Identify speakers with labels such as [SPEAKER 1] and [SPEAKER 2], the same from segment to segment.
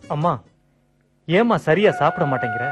[SPEAKER 1] அம்மா, ஏமா சரியா சாப்பிட மாட்டேங்கிற?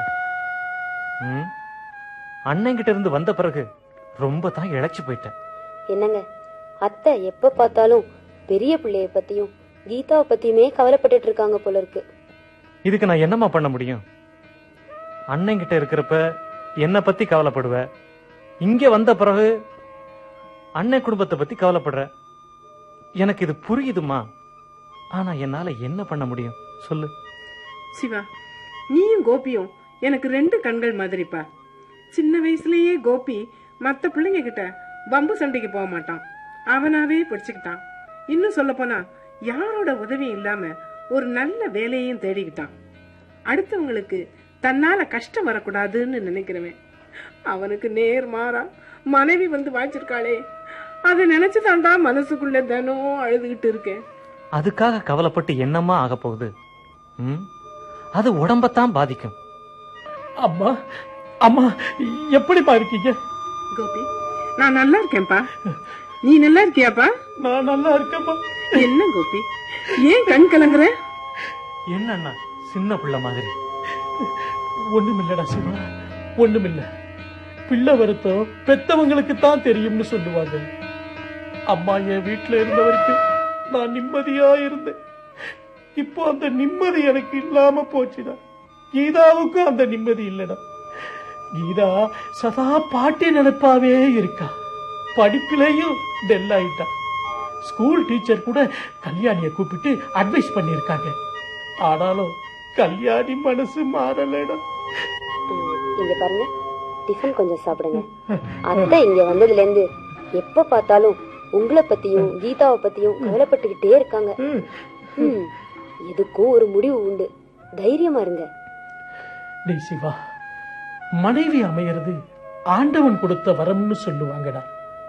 [SPEAKER 1] அண்ணங்கிட்ட இருந்து வந்த பிறகு ரொம்ப தான் இழைச்சு போயிட்டேன்.
[SPEAKER 2] என்னங்க, அத்தை எப்ப பார்த்தாலும் பெரிய பிள்ளைய பத்தியும் கீதாவை பத்தியுமே கவலைப்பட்டு இருக்காங்க போல இருக்கு.
[SPEAKER 1] இதுக்கு நான் என்னமா பண்ண முடியும்? அண்ணங்கிட்ட இருக்கிறப்ப என்ன பத்தி கவலைப்படுவ, இங்க வந்த பிறகு அண்ணன் குடும்பத்தை பத்தி கவலைப்படுற. எனக்கு இது புரியுதுமா. ஆனா என்னால என்ன பண்ண முடியும் சொல்லு.
[SPEAKER 3] சிவா, நீயும் கோபியும் எனக்கு 2 கண்கள் மாதிரிப்பா. சின்ன வயசுலயே கோபி மத்த பிள்ளைங்க கிட்ட வம்பு சண்டைக்கு போக மாட்டான், அவனாவே பிடிச்சுக்கிட்டான். இன்னும் சொல்ல போனா யாரோட உதவியும் இல்லாம ஒரு நல்ல வேலையையும் தேடிக்கிட்டான். அடுத்தவங்களுக்கு தன்னால கஷ்டம் வரக்கூடாதுன்னு நினைக்கிறவன். அவனுக்கு நேர் மாறா மனைவி வந்து வாய்ச்சிருக்காளே, அதை நினைச்சுதான்டா மனசுக்குள்ள தினம் அழுதுகிட்டு இருக்கேன்.
[SPEAKER 1] அதுக்காக கவலைப்பட்டு என்னமா ஆக போகுது? அது உடம்பத்தான் பாதிக்கும்.
[SPEAKER 4] அம்மா, அம்மா எப்படிப்பா இருக்கீங்க?
[SPEAKER 3] கோபி, நான் நல்லா இருக்கேன்ப்பா. நீ நல்லா இருக்கியாப்பா?
[SPEAKER 4] நான் நல்லா இருக்கேன்ப்பா.
[SPEAKER 3] என்ன கோபி, ஏன் கண் கலங்குற?
[SPEAKER 1] என்னன்னா சின்ன பிள்ளை மாதிரி?
[SPEAKER 4] ஒண்ணுமில்லடா சிவா, ஒண்ணுமில்ல. பிள்ளை வருத்தம் பெத்தவங்களுக்கு தான் தெரியும்னு சொல்லுவாங்க. அம்மா என் வீட்டுல இருந்த வரைக்கும் நான் நிம்மதியா இருந்தேன். இப்போ அந்த நிம்மதி எனக்கு இல்லாம போச்சுடா. கீதாவுக்கும் அந்த நிம்மதி இல்லடா. கீதா சதா பாட்டி நினைப்பாவே இருக்கா. படிப்பிலேயும் டெல் ஆயிட்டா. ஸ்கூல் டீச்சர் கூட கல்யாணிய கூப்பிட்டு அட்வைஸ் பண்ணிருக்காங்க. ஆனாலும் கல்யாணி மனசு மாறலடா.
[SPEAKER 2] இங்க பாருங்க, டிஃபன் கொஞ்சம் சாப்பிடுங்க. அத்தை இங்க வந்ததுல இருந்து எப்ப பார்த்தாலும் உங்களை பத்தியும் கீதாவை பத்தியும் கவலைப்பட்டுக்கிட்டே இருக்காங்க. எதுக்கும் ஒரு முடிவு உண்டு, தைரியமா இருங்க.
[SPEAKER 4] டேய் சிவா, மனைவி அமையறது ஆண்டவன் கொடுத்த வரம்னு சொல்லுவாங்கடா.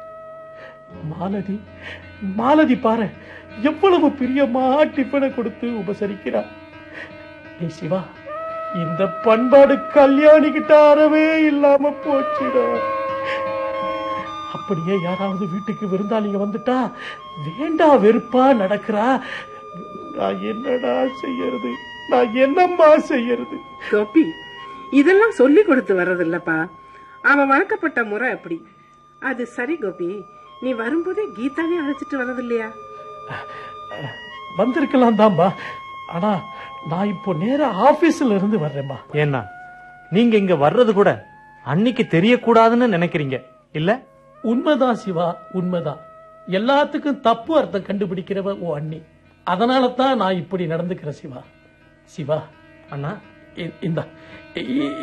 [SPEAKER 4] மாலதி பாரு, எவ்வளவு பிரியமா டிஃபனை கொடுத்து உபசரிக்கிறா. டேய் சிவா, இந்த பண்பாடு கல்யாணி கிட்ட அறவே இல்லாம போச்சுடா. அப்படியே யாராவது வீட்டுக்கு விருந்தாளிங்க வந்துட்டா வேண்டா வெறுப்பா நடக்கிறா. நான் என்னடா செய்யறது? நான் என்னம்மா செய்யறது?
[SPEAKER 3] கோபி, இதெல்லாம் சொல்லி கொடுத்து வர்றதில்லப்பா. அவன் வளர்க்கப்பட்ட முறை அப்படி. அது சரி கோபி, நீ வரும்போதே கீதாவே அழைச்சிட்டு வர்றது இல்லையா?
[SPEAKER 4] வந்திருக்கலாம் தான்பா. ஆனா நான் இப்போ நேர ஆபீஸ்ல இருந்து வர்றேன்பா.
[SPEAKER 1] ஏன்னா நீங்க இங்க வர்றது கூட அன்னைக்கு தெரியக்கூடாதுன்னு நினைக்கிறீங்க இல்ல?
[SPEAKER 4] உண்மைதான் சிவா, உண்மைதான். எல்லாத்துக்கும் தப்பு அர்த்தம் கண்டுபிடிக்கிறவ ஓ அண்ணி. அதனால தான் நான் இப்படி நடந்துக்கிறேன் சிவா. சிவா
[SPEAKER 1] அண்ணா,
[SPEAKER 4] இந்த